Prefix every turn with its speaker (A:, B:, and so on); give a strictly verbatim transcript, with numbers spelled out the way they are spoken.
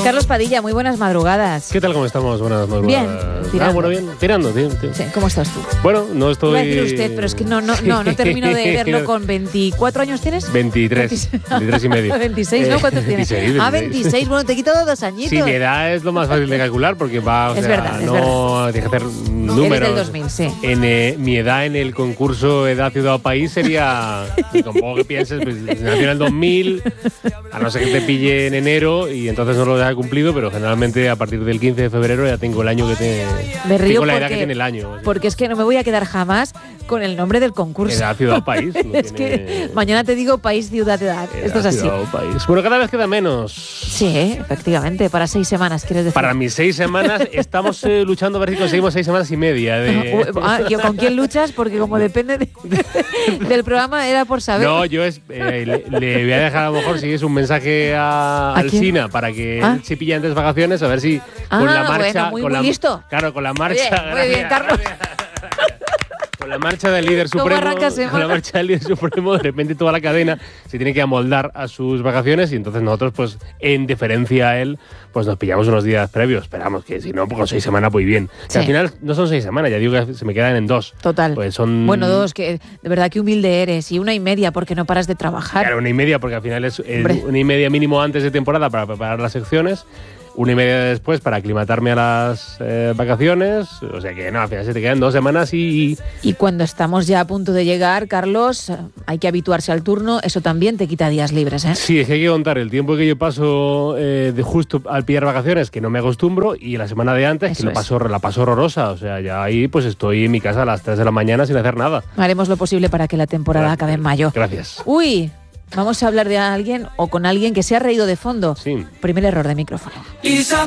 A: Carlos Padilla, muy buenas madrugadas.
B: ¿Qué tal? ¿Cómo estamos? Buenas madrugadas.
A: Bien, tirando.
B: Ah, bueno, bien, tirando, tío, tío.
A: Sí, ¿cómo estás tú?
B: Bueno, no estoy...
A: Iba a decir usted, pero es que no, no, no, no termino de verlo con veinticuatro años, ¿tienes?
B: veintitrés, veintitrés y medio.
A: veintiséis, ¿no? ¿Cuántos tienes?
B: veintiséis,
A: Ah,
B: veintiséis.
A: veintiséis, bueno, te quito dos añitos.
B: Sí, mi edad es lo más fácil de calcular porque va, o
A: Es
B: sea,
A: verdad, es
B: no tienes que hacer números.
A: Eres del dos mil, sí.
B: En eh, mi edad en el concurso Edad Ciudad o País sería, tampoco que pienses, pues, nació en el dos mil, a no ser que te pille en enero y entonces no lo haya cumplido, pero generalmente a partir del quince de febrero ya tengo el año que tiene,
A: Me río
B: tengo la
A: porque,
B: edad que tiene el año.
A: Porque es que no me voy a quedar jamás con el nombre del concurso.
B: Edad Ciudad o País. No
A: es
B: tiene...
A: que mañana te digo país, ciudad, edad.
B: Edad,
A: Esto es así.
B: Ciudad o País. Bueno, cada vez queda menos.
A: Sí, efectivamente, para seis semanas, ¿quieres decir?
B: Para mis seis semanas estamos eh, luchando a ver si conseguimos seis semanas y media. De...
A: Ah, ¿con quién luchas? Porque como depende de, del programa, era por saber.
B: No, yo es, eh, le, le voy a dejar a lo mejor si es un mensaje a,
A: ¿A
B: al
A: quién?
B: Sina para que
A: ¿Ah?
B: él se pille antes vacaciones, a ver si
A: Ah,
B: con la marcha.
A: bueno, muy,
B: con
A: muy
B: la,
A: listo.
B: Claro, con la marcha.
A: Muy bien, muy bien, Carlos.
B: Con la marcha del líder
A: ¿Cómo
B: supremo,
A: arranca semana?
B: con la marcha del líder supremo, de repente toda la cadena se tiene que amoldar a sus vacaciones y entonces nosotros, pues, en deferencia a él, pues nos pillamos unos días previos. Esperamos que si no, pues con seis semanas voy bien.
A: Sí.
B: Que al final no son seis semanas, ya digo que se me quedan en dos.
A: Total.
B: Pues son...
A: Bueno, dos, que de verdad que humilde eres. Y una y media, porque no paras de trabajar.
B: Claro, una y media, porque al final es eh,
A: Hombre.
B: una y media mínimo antes de temporada para preparar las secciones. Una y media después para aclimatarme a las eh, vacaciones. O sea que no, al final se te quedan dos semanas y...
A: Y cuando estamos ya a punto de llegar, Carlos, hay que habituarse al turno. Eso también te quita días libres, ¿eh?
B: Sí, es que hay que contar el tiempo que yo paso eh, de justo al pillar vacaciones, que no me acostumbro, y la semana de antes,
A: Eso
B: que lo
A: es.
B: paso, la paso horrorosa. O sea, ya ahí pues estoy en mi casa a las tres de la mañana sin hacer nada.
A: Haremos lo posible para que la temporada
B: Gracias.
A: acabe en mayo.
B: Gracias.
A: Uy, vamos a hablar de alguien o con alguien que se ha reído de fondo.
B: Sí.
A: Primer error de micrófono.